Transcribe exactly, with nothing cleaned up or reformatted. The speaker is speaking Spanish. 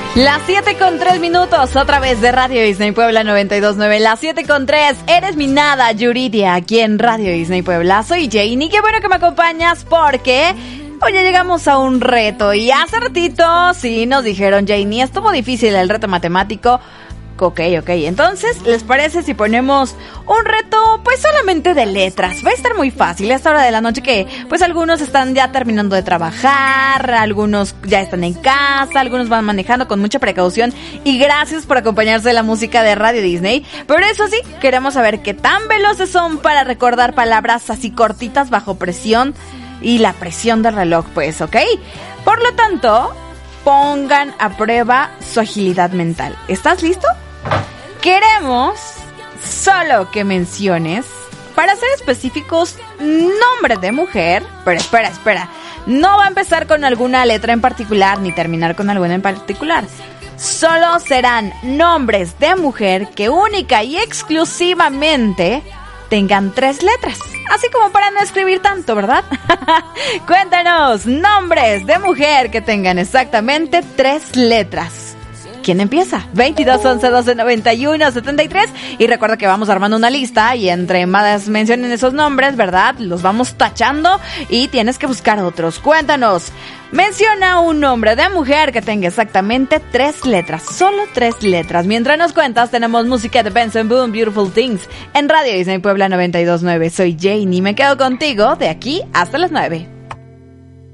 Las siete con tres minutos, otra vez de Radio Disney Puebla noventa y dos punto nueve. Las siete con tres, eres mi nada, Yuridia, aquí en Radio Disney Puebla. Soy Jane y qué bueno que me acompañas porque hoy ya llegamos a un reto. Y hace ratito, sí, nos dijeron, Jane, estuvo difícil el reto matemático. Ok, ok, entonces, ¿les parece si ponemos un reto, pues solamente de letras? Va a estar muy fácil a esta hora de la noche que, pues algunos están ya terminando de trabajar, algunos ya están en casa, algunos van manejando con mucha precaución. Y gracias por acompañarse de la música de Radio Disney. Pero eso sí, queremos saber qué tan veloces son para recordar palabras así cortitas bajo presión y la presión del reloj, pues, ¿ok? Por lo tanto, pongan a prueba su agilidad mental. ¿Estás listo? Queremos solo que menciones, para ser específicos, nombre de mujer. Pero espera, espera, no va a empezar con alguna letra en particular ni terminar con alguna en particular. Solo serán nombres de mujer que única y exclusivamente tengan tres letras. Así como para no escribir tanto, ¿verdad? Cuéntanos, nombres de mujer que tengan exactamente tres letras. ¿Quién empieza? veintidós, once, doce, noventa y uno, setenta y tres. Y recuerda que vamos armando una lista y entre más mencionen esos nombres, ¿verdad? Los vamos tachando y tienes que buscar otros. Cuéntanos. Menciona un nombre de mujer que tenga exactamente tres letras. Solo tres letras. Mientras nos cuentas, tenemos música de Benson Boone, Beautiful Things, en Radio Disney Puebla noventa y dos punto nueve. Soy Jane y me quedo contigo de aquí hasta las nueve.